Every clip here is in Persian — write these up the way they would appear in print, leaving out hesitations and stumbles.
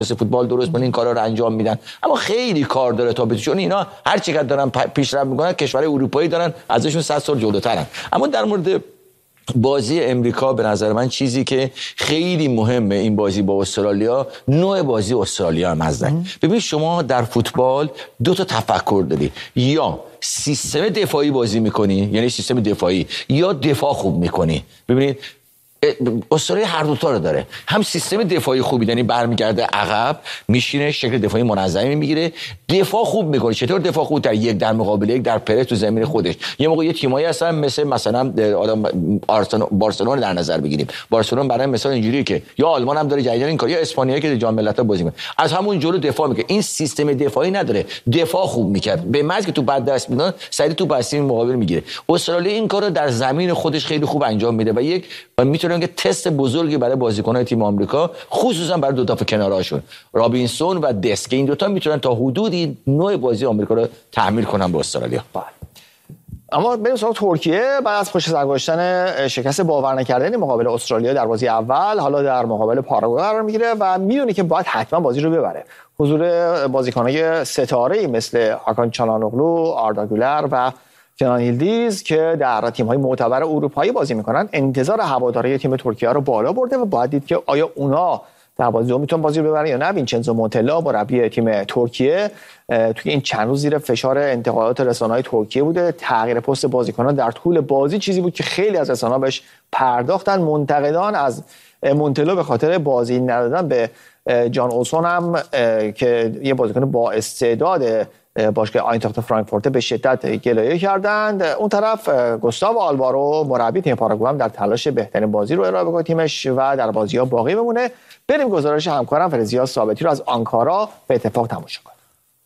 فوتبال درست کنن این کارا رو انجام میدن، اما خیلی کار داره تا چون اینا هر چقدر دارن پیشرفت میکنن کشورهای اروپایی دارن ازشون 100 سال جلوترن. اما در مورد بازی امریکا به نظر من چیزی که خیلی مهمه این بازی با استرالیا، نوع بازی استرالیا هم هست. ببین شما در فوتبال دو تا تفکر داری، یا سیستم دفاعی بازی میکنی یعنی سیستم دفاعی، یا دفاع خوب میکنی. ببینید استرالیا هر دوتا رو داره، هم سیستم دفاعی خوبی یعنی برمیگرده عقب میشینه شکل دفاعی منظمی میگیره، دفاع خوب میکنه. چطور دفاع خوب؟ در یک در مقابل یک در پرس تو زمین خودش. یه موقع یه تیمایی هستن مثلا بارسلون در نظر بگیریم، بارسلون برای مثال اینجوریه که یا آلمان هم داره جدیدا این کار، یا اسپانیا که جام ملت‌ها بازی میکنه از همون جلو دفاع میکنه. این سیستم دفاعی نداره، دفاع خوب میکرد به محض که تو بعد دست میدن سریع تو بسیم مقابل میگیره. استرالیا این کارو در زمین خودش خیلی خوب انجام میده و یک میتونه که تست بزرگی برای بازیکن‌های تیم آمریکا، خصوصا برای دو تا کنارهاشون رابینسون و دس، که این دوتا میتونن تا حدودی نوع بازی آمریکا رو تحمیل کنن به استرالیا. اما بریم سراغ ترکیه. بعد از پشت سر گذاشتن شکست باور نکردنی مقابل استرالیا در بازی اول، حالا در مقابل پاراگوئه قرار میگیره و میدونه که باید حتما بازی رو ببره. حضور بازیکن‌های ستاره‌ای مثل هاکان چالهانوغلو، آردا گولر و کنان ییلدیز که در تیم‌های معتبر اروپایی بازی میکنن انتظار هواداری تیم ترکیه رو بالا برده و باید دید که آیا اونا در بازی دوم میتونن بازی رو ببرن یا نه. وینچنزو مونتلا مربی تیم ترکیه توی این چند روز زیر فشار انتقادات رسانه‌های ترکیه بوده. تغییر پست بازیکنان در طول بازی چیزی بود که خیلی از رسانه‌ها بهش پرداختن. منتقدان از مونتلا به خاطر بازی ندادن به جان اولسون هم که یه بازیکن با استعداد باشگاه آینتراخت فرانکفورت به شدت گلایه کردند. اون طرف گوستاو آلوارو مربی تیم پاراگوئه هم در تلاش بهترین بازی رو ارائه بکنه تیمش و در بازی‌ها باقی بمونه. بریم گزارش همکارم فرزیا ثابتی رو از آنکارا به اتفاق تماشا کنیم.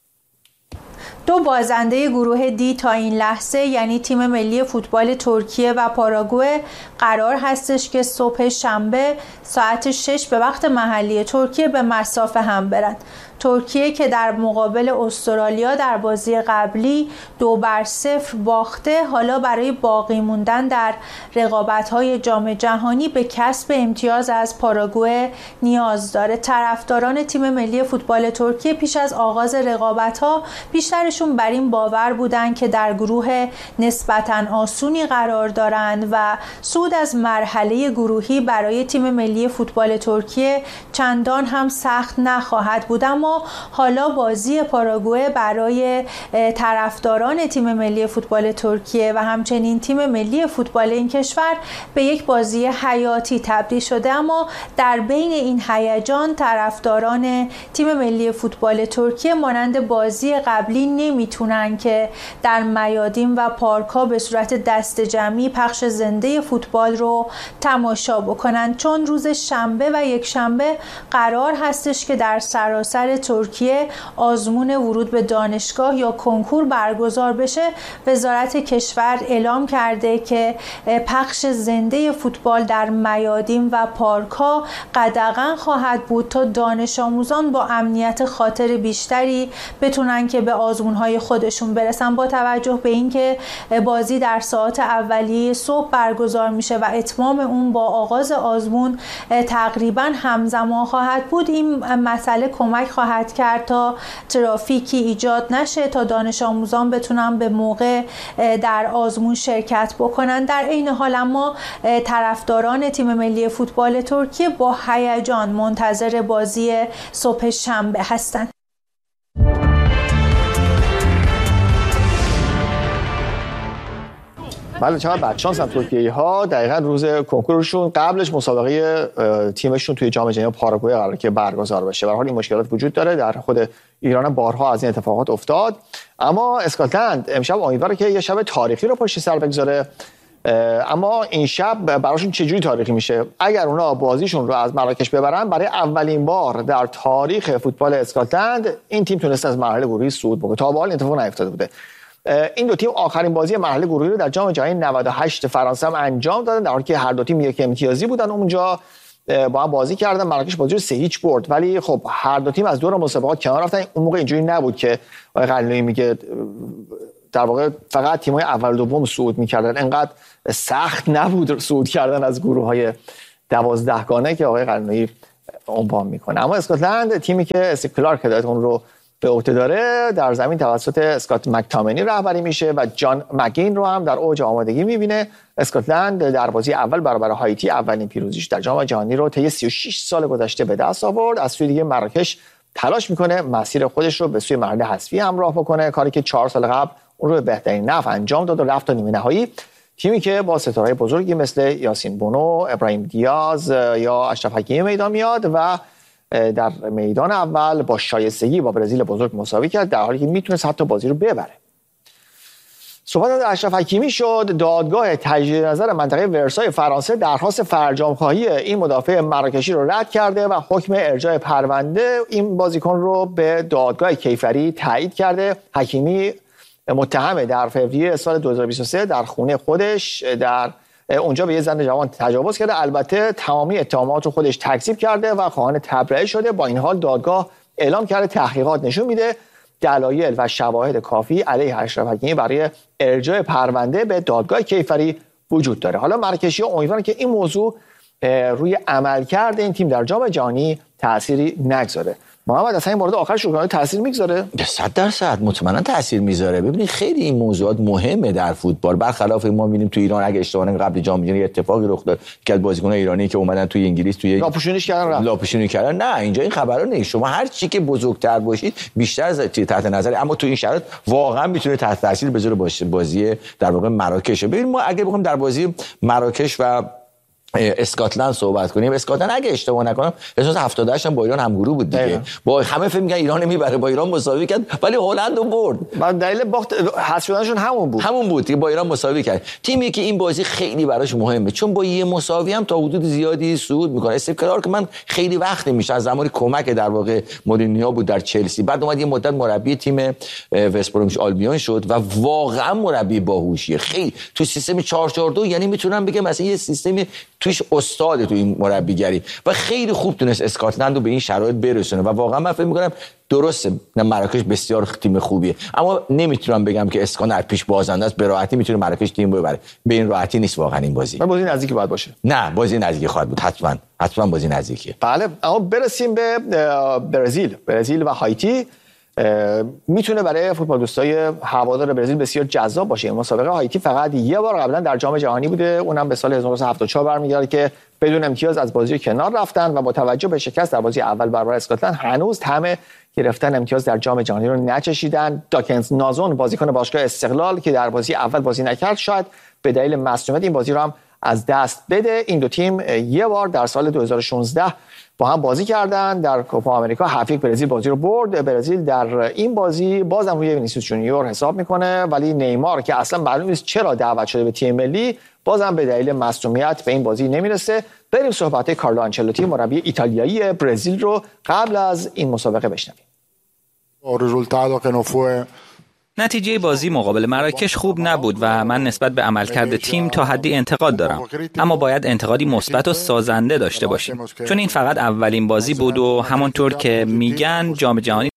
دو بازنده گروه دی تا این لحظه یعنی تیم ملی فوتبال ترکیه و پاراگوئه قرار هستش که صبح شنبه ساعت 6 به وقت محلی ترکیه به مصاف هم برند. ترکیه که در مقابل استرالیا در بازی قبلی 2-0 باخته، حالا برای باقی موندن در رقابت‌های جام جهانی به کسب امتیاز از پاراگوئه نیاز داره. طرفداران تیم ملی فوتبال ترکیه پیش از آغاز رقابت‌ها بیشترشون بر این باور بودن که در گروه نسبتاً آسونی قرار دارند و صعود از مرحله گروهی برای تیم ملی فوتبال ترکیه چندان هم سخت نخواهد بود. اما حالا بازی پاراگوئه برای طرفداران تیم ملی فوتبال ترکیه و همچنین تیم ملی فوتبال این کشور به یک بازی حیاتی تبدیل شده. اما در بین این هیجان طرفداران تیم ملی فوتبال ترکیه مانند بازی قبلی نمیتونن که در میادین و پارک‌ها به صورت دست جمعی پخش زنده فوتبال رو تماشا بکنن، چون روز شنبه و یک شنبه قرار هستش که در سراسر ترکیه آزمون ورود به دانشگاه یا کنکور برگزار بشه. وزارت کشور اعلام کرده که پخش زنده فوتبال در میادین و پارک‌ها قدغن خواهد بود تا دانش آموزان با امنیت خاطر بیشتری بتونن که به آزمون‌های خودشون برسن. با توجه به اینکه بازی در ساعات اولیه صبح برگزار میشه و اتمام اون با آغاز آزمون تقریبا همزمان خواهد بود، این مسئله کمک خواهد کرد تا ترافیکی ایجاد نشه، تا دانش آموزان بتونن به موقع در آزمون شرکت بکنن. در این حال اما طرفداران تیم ملی فوتبال ترکیه با هیجان منتظر بازی صبح شنبه هستند. بله، چقدر بدشانس هم ترکیه‌ها. دقیقاً روز کنکورشون قبلش مسابقه تیمشون توی جام جهانی پاراگوئه قراره که برگزار بشه. به هر حال این مشکلات وجود داره، در خود ایران هم بارها از این اتفاقات افتاد. اما اسکاتلند امشب امیدواره که یه شب تاریخی رو پشت سر بگذاره. اما این شب براشون چجوری تاریخی میشه؟ اگر اونا بازیشون رو از مراکش ببرن، برای اولین بار در تاریخ فوتبال اسکاتلند این تیم تونسته از مرحله گروهی صعود بکنه. تا به حال اتفاق نیفتاده بوده. این دو تیم آخرین بازی مرحله گروهی رو در جام جهانی 98 فرانسه هم انجام دادن، در حالی که هر دو تیم یک امتیازی بودن اونجا با هم بازی کردن. مراکش بازی رو 3-0 برد، ولی خب هر دو تیم از دور مسابقات کنار رفتن. اون موقع اینجوری نبود که آقای قلعه‌ای میگه در واقع فقط تیم‌های اول و دوم صعود می‌کردن. انقدر سخت نبود صعود کردن از گروه‌های 12 گانه که آقای قلعه‌ای عنوان میکنه. اما اسکاتلند تیمی که استیو کلارک هدایت اون رو به عهده داره در زمین توسط اسکات مکتامنی رهبری میشه و جان مگین رو هم در اوج آمادگی میبینه. اسکاتلند در بازی اول برابر هایتی اولین پیروزیش در جام جهانی رو طی 36 سال گذشته به دست آورد. از سوی دیگه مراکش تلاش میکنه مسیر خودش رو به سوی مرحله حذفی همراه بکنه، کاری که 4 سال قبل اون رو به بهترین نحو انجام داد و رفت تا نیمه نهایی. تیمی که با ستاره‌های بزرگی مثل یاسین بونو، ابراهیم دیاز یا اشرف حکیمی میدان میاد و در میدان اول با شایستگی با برزیل بزرگ مساوی کرد، در حالی که میتونست حتی بازی رو ببره. صحبت از اشرف حکیمی شد. دادگاه تجدید نظر منطقه ورسای فرانسه درخواست فرجام‌خواهی این مدافع مراکشی رو رد کرده و حکم ارجاع پرونده این بازیکن رو به دادگاه کیفری تایید کرده. حکیمی متهم در فوریه سال 2023 در خونه خودش در اونجا به یه زن جوان تجاوز کرده. البته تمامی اتهامات رو خودش تکذیب کرده و خواهان تبرئه شده. با این حال دادگاه اعلام کرده تحقیقات نشون میده دلایل و شواهد کافی علیه اشرف حکیمی برای ارجاع پرونده به دادگاه کیفری وجود داره. حالا مراکشی‌ها امیدوارن که این موضوع روی عملکرد این تیم در جام جهانی تأثیری نگذاره. محمد اصلا این مورد آخر شروع تاثیر میگذاره؟ 100% مطمئنا تاثیر میذاره. ببینید خیلی این موضوعات مهمه در فوتبال، برخلاف ما می‌بینیم تو ایران اگه اشتباه نکنم قبل جام جهانی اتفاقی رخ داد که بازیکن‌های ایرانی که اومدن توی انگلیس توی لاپوشونی کردن. نه اینجا این خبرا نیست. شما هر چی که بزرگتر باشید بیشتر از تحت نظر، اما تو این شرایط واقعا میتونه تحت تاثیر بذاره بازی در واقع مراکش. ببین ما اگه بخوایم در بازی مراکش و اسکاتلند صحبت کنیم، اسکاتلند اگه اشتباه نکنم اساس 78 هم با ایران همگروه بود دیگه. با همه فکر می‌کنن ایران میبره، با ایران مساوی کرد ولی هلند رو برد. بعد دلیل باخت حذف شدنشون همون بود که با ایران مساوی کرد. تیمی که این بازی خیلی براش مهمه چون با یه مساوی هم تا حدود زیادی صعود میکنه. استیو کلارک من خیلی وقت میشه از زمانی کمک در واقع مورینیو بود در چلسی، بعد اومد یه مدت مربی تیم وست برومیش آلبیون شد و واقعا مربی باهوشیه. خیلی تو سیستم 442 یعنی میتونم بگم مثلا یه سیستمی توش استاد تو این مربیگری و خیلی خوب تونست اسکاتلند رو به این شرایط برسونه و واقعا من فکر می‌کنم درسته مراکش بسیار تیم خوبیه، اما نمیتونم بگم که اسکاتلند پیش بازنده است به راحتی میتونه مراکش تیم ببره. به این راحتی نیست واقعا این بازی. بازی نزدیکی باید باشه. نه بازی نزدیکی خواهد بود، حتما بازی نزدیکیه. بله، اما برسیم به برزیل و هایتی. میتونه برای فوتبال دوستای هوادار برزیل بسیار جذاب باشه. مسابقه هایتی فقط یه بار قبلا در جام جهانی بوده، اونم به سال 1974 برمیگرده که بدون امتیاز از بازی کنار رفتن و با توجه به شکست در بازی اول برابر اسکاتلند هنوز طعم گرفتن امتیاز در جام جهانی رو نچشیدن. داکنز نازون بازیکن باشگاه استقلال که در بازی اول بازی نکرد شاید به دلیل مصونیت این بازی رو هم از دست بده. این دو تیم یه بار در سال 2016 با هم بازی کردن در کوپا آمریکا. 7-1 برزیل بازی رو برد. برزیل در این بازی بازم روی وینیسیوس جونیور حساب میکنه، ولی نیمار که اصلا معلوم نیست چرا دعوت شده به تیم ملی بازم به دلیل مصونیت به این بازی نمیرسه. بریم صحبت کارلو آنچلوتی مربی ایتالیایی برزیل رو قبل از این مسابقه بشنویم. نتیجه بازی مقابل مراکش خوب نبود و من نسبت به عملکرد تیم تا حدی انتقاد دارم، اما باید انتقادی مثبت و سازنده داشته باشیم چون این فقط اولین بازی بود و همونطور که میگن جام جهانی